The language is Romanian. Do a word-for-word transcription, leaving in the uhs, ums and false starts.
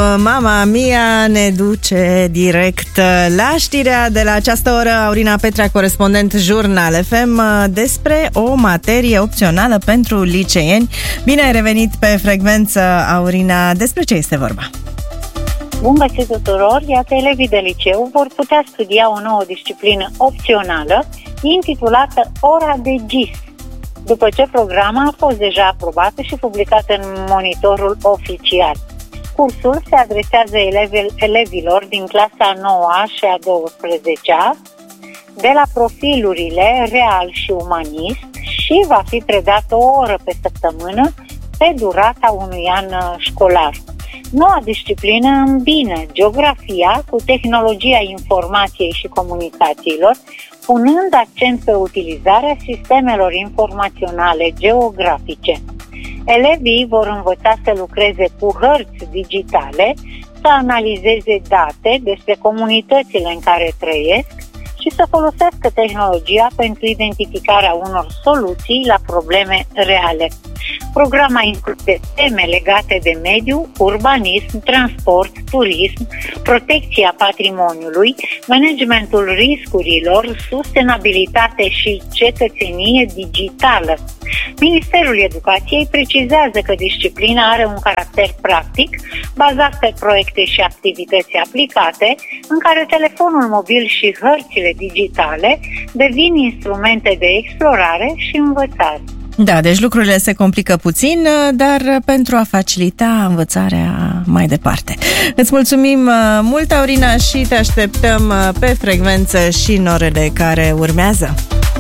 Mamma Mia ne duce direct la știrea de la această oră. Aurina Petrea, corespondent Jurnal F M, despre o materie opțională pentru liceeni. Bine ai revenit pe frecvență, Aurina. Despre ce este vorba? Bun găsit tuturor! Iată, elevii de liceu vor putea studia o nouă disciplină opțională intitulată Ora de G I S, după ce programa a fost deja aprobată și publicată în monitorul oficial. Cursul se adresează elevilor din clasa a noua și a douăsprezecea de la profilurile real și umanist și va fi predat o oră pe săptămână pe durata unui an școlar. Noua disciplină îmbină geografia cu tehnologia informației și comunicațiilor, punând accent pe utilizarea sistemelor informaționale geografice. Elevii vor învăța să lucreze cu hărți digitale, să analizeze date despre comunitățile în care trăiesc și să folosească tehnologia pentru identificarea unor soluții la probleme reale. Programa include teme legate de mediu, urbanism, transport, turism, protecția patrimoniului, managementul riscurilor, sustenabilitate și cetățenie digitală. Ministerul Educației precizează că disciplina are un caracter practic, bazat pe proiecte și activități aplicate, în care telefonul mobil și hărțile digitale devin instrumente de explorare și învățare. Da, deci lucrurile se complică puțin, dar pentru a facilita învățarea mai departe. Îți mulțumim mult, Aurina, și te așteptăm pe frecvență și în orele care urmează.